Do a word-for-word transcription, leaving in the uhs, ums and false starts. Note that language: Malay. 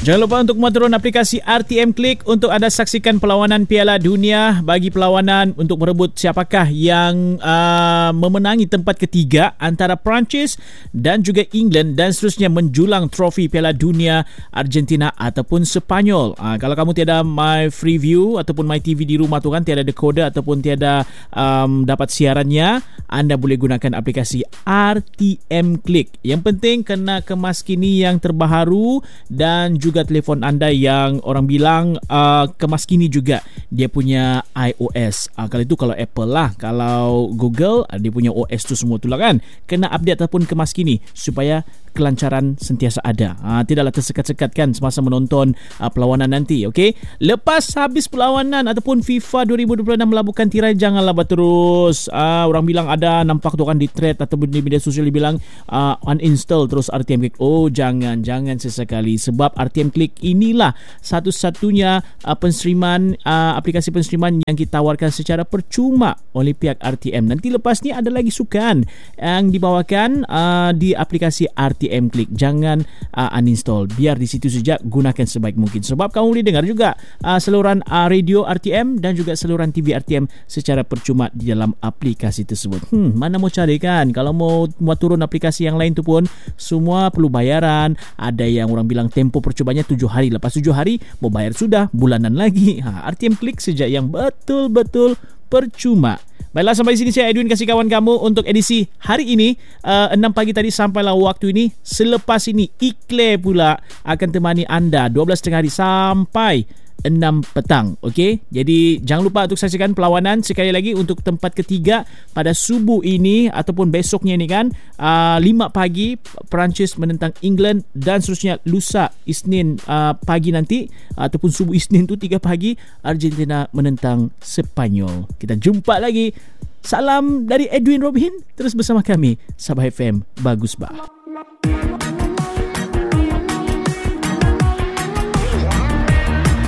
Jangan lupa untuk muat turun aplikasi R T M Click untuk anda saksikan perlawanan Piala Dunia. Bagi perlawanan untuk merebut siapakah yang uh, memenangi tempat ketiga antara Perancis dan juga England, dan seterusnya menjulang trofi Piala Dunia Argentina ataupun Sepanyol. Uh, kalau kamu tiada My Freeview ataupun My T V di rumah tu kan, tiada decoder ataupun tiada um, dapat siarannya, anda boleh gunakan aplikasi R T M Click. Yang penting kena kemas kini yang terbaharu dan juga telefon anda yang orang bilang uh, kemas kini juga dia punya iOS. Uh, kalau itu kalau Apple lah, kalau Google uh, dia punya O S tu semua tu lah kan. Kena update ataupun kemas kini supaya kelancaran sentiasa ada. Uh, tidaklah tersekat-sekat kan semasa menonton uh, perlawanan nanti. Okay? Lepas habis perlawanan ataupun FIFA dua ribu dua puluh enam melabuhkan tirai, janganlah berterus. Uh, orang bilang ada nampak tu kan di thread ataupun di media sosial dibilang uh, uninstall terus R T M Click. Oh jangan, jangan sesekali, sebab R T M Click inilah satu-satunya uh, penstreaman uh, aplikasi penstreaman yang ditawarkan secara percuma oleh pihak R T M. Nanti lepas ni ada lagi sukan yang dibawakan uh, di aplikasi R T M Click. Jangan uh, uninstall, biar di situ saja, gunakan sebaik mungkin, sebab kamu boleh dengar juga uh, saluran uh, radio R T M dan juga saluran T V R T M secara percuma di dalam aplikasi tersebut. Hmm, mana mau cari kan? Kalau mau mau turun aplikasi yang lain tu pun semua perlu bayaran. Ada yang orang bilang tempoh percobanya tujuh hari, lepas tujuh hari mau bayar sudah bulanan lagi. Ha, R T M Click saja yang betul-betul percuma. Baiklah, sampai sini saya Edwin kasih kawan kamu untuk edisi hari ini, uh, enam pagi tadi sampailah waktu ini. Selepas ini Ikle pula akan temani anda dua belas tiga puluh hari sampai enam petang. Okey, jadi jangan lupa untuk saksikan perlawanan sekali lagi untuk tempat ketiga pada subuh ini ataupun besoknya ni kan, uh, lima pagi Perancis menentang England, dan seterusnya lusa Isnin uh, pagi nanti ataupun subuh Isnin tu tiga pagi Argentina menentang Sepanyol. Kita jumpa lagi. Salam dari Edwin Robin, terus bersama kami Sabah F M Bagus Bah.